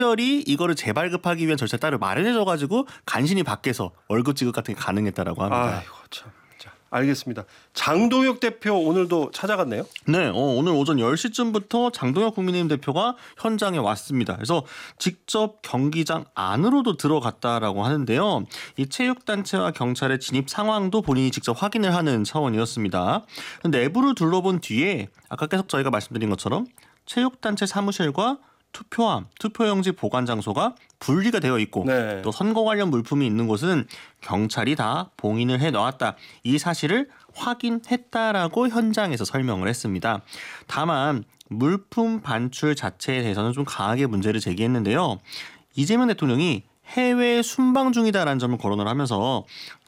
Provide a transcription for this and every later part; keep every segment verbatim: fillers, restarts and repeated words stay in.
특별히 이거를 재발급하기 위한 절차 따로 마련해줘가지고 간신히 밖에서 월급 지급 같은 게 가능했다라고 합니다. 아이고 참. 자, 알겠습니다. 장동혁 대표 오늘도 찾아갔네요. 네, 어, 오늘 오전 열 시쯤부터 장동혁 국민의힘 대표가 현장에 왔습니다. 그래서 직접 경기장 안으로도 들어갔다라고 하는데요. 이 체육단체와 경찰의 진입 상황도 본인이 직접 확인을 하는 차원이었습니다. 내부를 둘러본 뒤에 아까 계속 저희가 말씀드린 것처럼 체육단체 사무실과 투표함, 투표용지 보관 장소가 분리가 되어 있고 네. 또 선거 관련 물품이 있는 곳은 경찰이 다 봉인을 해놓았다. 이 사실을 확인했다라고 현장에서 설명을 했습니다. 다만 물품 반출 자체에 대해서는 좀 강하게 문제를 제기했는데요. 이재명 대통령이 해외에 순방 중이다라는 점을 거론을 하면서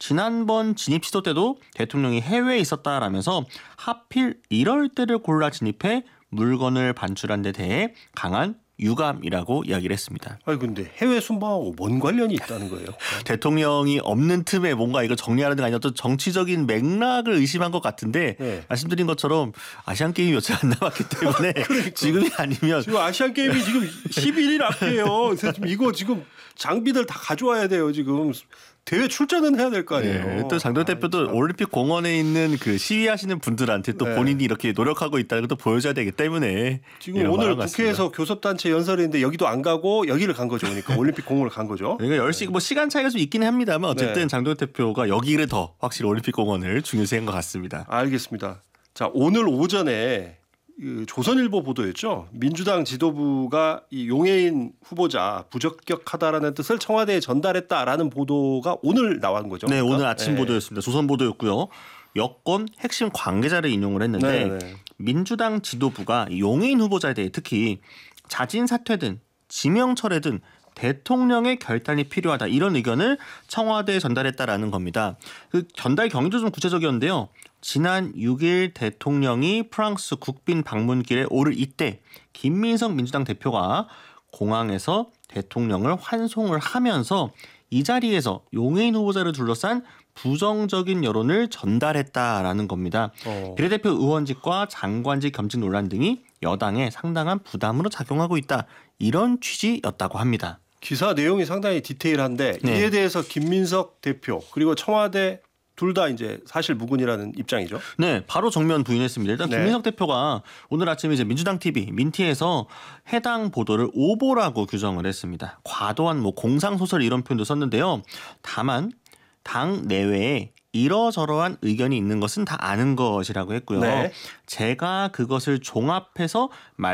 지난번 진입 시도 때도 대통령이 해외에 있었다라면서 하필 이럴 때를 골라 진입해 물건을 반출한 데 대해 강한 유감이라고 이야기를 했습니다. 아니 근데 해외 순방하고 뭔 관련이 있다는 거예요? 대통령이 없는 틈에 뭔가 이거 정리하는 게 아니라 어떤 정치적인 맥락을 의심한 것 같은데 네. 말씀드린 것처럼 아시안 게임이 며칠 안 남았기 때문에 그러니까. 지금이 아니면 지금 아시안 게임이 지금 십일 일 앞이에요. 그래서 지금 이거 지금 장비들 다 가져와야 돼요. 지금 대회 출전은 해야 될 거 아니에요. 네, 또 장동혁 대표도 참. 올림픽 공원에 있는 그 시위하시는 분들한테 또 네. 본인이 이렇게 노력하고 있다는 것도 보여줘야 되기 때문에 지금 오늘 국회에서 교섭단체 연설인데 여기도 안 가고 여기를 간 거죠. 그러니까 올림픽 공원을 간 거죠. 그러니까 열 시 뭐 시간 차이가 좀 있긴 합니다만 어쨌든 네. 장동혁 대표가 여기를 더 확실히 올림픽 공원을 중요시한 것 같습니다. 알겠습니다. 자, 오늘 오전에 조선일보 보도였죠. 민주당 지도부가 이 용해인 후보자 부적격하다라는 뜻을 청와대에 전달했다라는 보도가 오늘 나온 거죠. 네, 그러니까? 오늘 아침 네. 보도였습니다. 조선 보도였고요. 여권 핵심 관계자를 인용을 했는데 네네. 민주당 지도부가 용해인 후보자에 대해 특히 자진 사퇴든 지명 철회든 대통령의 결단이 필요하다 이런 의견을 청와대에 전달했다라는 겁니다. 그 전달 경위도 좀 구체적이었는데요. 지난 육 일 대통령이 프랑스 국빈 방문길에 오를 이때 김민석 민주당 대표가 공항에서 대통령을 환송을 하면서 이 자리에서 용해인 후보자를 둘러싼 부정적인 여론을 전달했다라는 겁니다. 어. 비례대표 의원직과 장관직 겸직 논란 등이 여당에 상당한 부담으로 작용하고 있다. 이런 취지였다고 합니다. 기사 내용이 상당히 디테일한데 네. 이에 대해서 김민석 대표 그리고 청와대 둘 다 이제 사실 무근이라는 입장이죠. 네, 바로 정면 부인했습니다. 일단 네. 김민석 대표가 오늘 아침에 이제 민주당 티비 민티에서 해당 보도를 오보라고 규정을 했습니다. 과도한 뭐 공상 소설 이런 표현도 썼는데요. 다만 당 내외에 이러저러한 의견이 있는 것은 다 아는 것이라고 했고요. 네. 제가 그것을 종합해서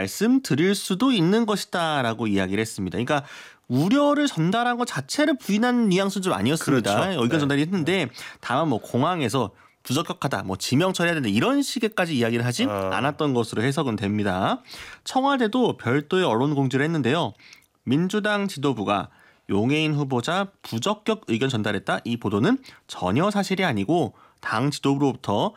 말씀드릴 수도 있는 것이다라고 이야기를 했습니다. 그러니까 우려를 전달한 것 자체를 부인한 뉘앙스는 좀 아니었습니다. 그렇죠. 의견 네. 전달이 했는데 다만 뭐 공항에서 부적격하다, 뭐 지명 처리해야 된다 이런 식의까지 이야기를 하지 아. 않았던 것으로 해석은 됩니다. 청와대도 별도의 언론 공지를 했는데요. 민주당 지도부가 용해인 후보자 부적격 의견 전달했다. 이 보도는 전혀 사실이 아니고 당 지도부로부터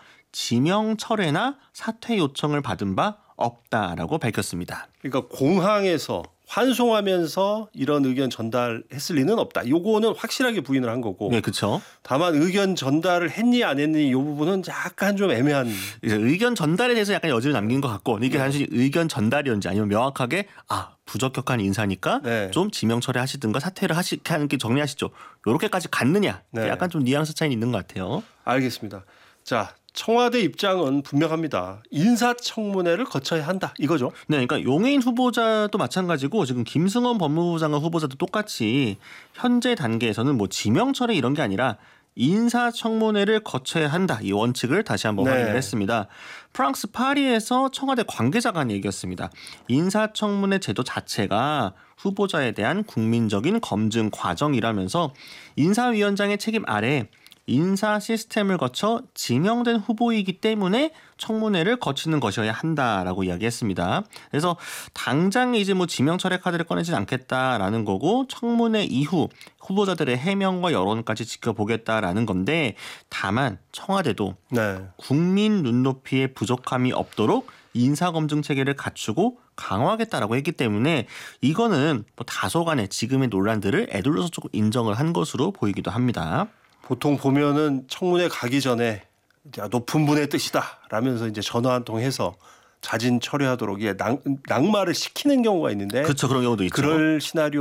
지명 철회나 사퇴 요청을 받은 바 없다라고 밝혔습니다. 그러니까 공항에서 환송하면서 이런 의견 전달했을 리는 없다. 요거는 확실하게 부인을 한 거고. 네, 그렇죠. 다만 의견 전달을 했니 안 했니 이 부분은 약간 좀 애매한. 이제 의견 전달에 대해서 약간 여지를 남긴 것 같고 이게 단순히 의견 전달이었는지 아니면 명확하게 아 부적격한 인사니까 네. 좀 지명 처리하시든가 사퇴를 하시 하는 게 정리하시죠. 이렇게까지 갔느냐? 네. 약간 좀 뉘앙스 차이는 있는 것 같아요. 알겠습니다. 자, 청와대 입장은 분명합니다. 인사청문회를 거쳐야 한다 이거죠. 네, 그러니까 용해인 후보자도 마찬가지고 지금 김승원 법무부 장관 후보자도 똑같이 현재 단계에서는 뭐 지명 처리 이런 게 아니라 인사청문회를 거쳐야 한다. 이 원칙을 다시 한번 네. 확인을 했습니다. 프랑스 파리에서 청와대 관계자가 한 얘기였습니다. 인사청문회 제도 자체가 후보자에 대한 국민적인 검증 과정이라면서 인사위원장의 책임 아래 인사 시스템을 거쳐 지명된 후보이기 때문에 청문회를 거치는 것이어야 한다라고 이야기했습니다. 그래서 당장 이제 뭐 지명 철회 카드를 꺼내진 않겠다라는 거고 청문회 이후 후보자들의 해명과 여론까지 지켜보겠다라는 건데 다만 청와대도 네. 국민 눈높이에 부족함이 없도록 인사검증 체계를 갖추고 강화하겠다라고 했기 때문에 이거는 뭐 다소간의 지금의 논란들을 애둘러서 조금 인정을 한 것으로 보이기도 합니다. 보통 보면은 청문회 가기 전에 높은 분의 뜻이다 라면서 이제 전화 한 통 해서 자진 철회하도록 예, 낙, 낙마를 시키는 경우가 있는데 그렇죠. 그런 경우도 있죠. 그럴 시나리오